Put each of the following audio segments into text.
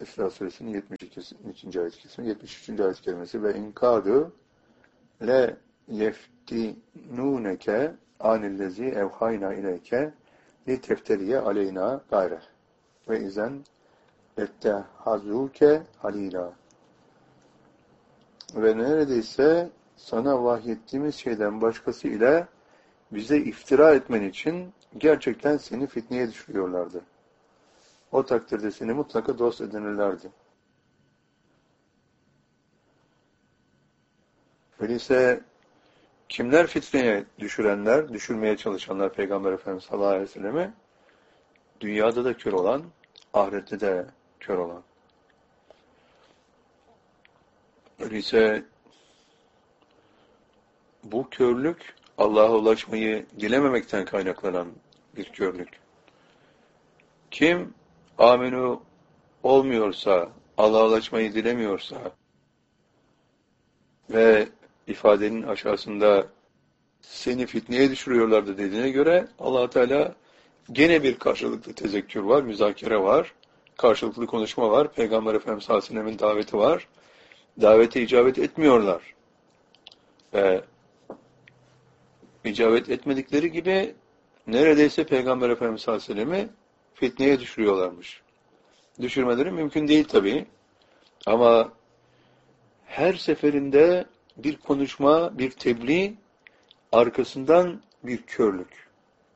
İsra Suresinin 72. ayet kesimi, 73. ayet kelimesi ve inkâdû le yeftinûneke anillezî evhayna ileyke li tefteriye aleyna gayre ve izen ettehazûke halîlâ. Ve neredeyse sana vahyettiğimiz şeyden başkası ile bize iftira etmen için gerçekten seni fitneye düşürüyorlardı. O takdirde seni mutlaka dost edinirlerdi. Öyleyse kimler fitneye düşürenler, düşürmeye çalışanlar Peygamber Efendimiz sallallahu aleyhi ve selleme? Dünyada da kör olan, ahirette de kör olan. Öyleyse bu körlük Allah'a ulaşmayı dilememekten kaynaklanan bir körlük. Kim aminu olmuyorsa, Allah'a ulaşmayı dilemiyorsa ve ifadenin aşağısında seni fitneye düşürüyorlardı dediğine göre Allah Teala gene bir karşılıklı tezekkür var, müzakere var, karşılıklı konuşma var, Peygamber Efendimiz sallallahu aleyhi ve sellem'in daveti var. Davete icabet etmiyorlar. Ve icabet etmedikleri gibi neredeyse Peygamber Efendimiz sallallahu aleyhi ve sellem'i fitneye düşürüyorlarmış. Düşürmeleri mümkün değil tabii. Ama her seferinde bir konuşma, bir tebliğ, arkasından bir körlük.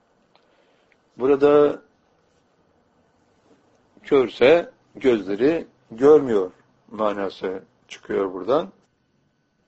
Burada körse gözleri görmüyor manası çıkıyor buradan.